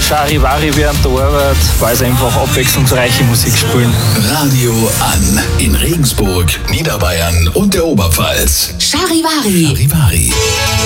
Charivari während der Arbeit, weil sie einfach abwechslungsreiche Musik spielen. Radio an in Regensburg, Niederbayern und der Oberpfalz. Charivari. Charivari.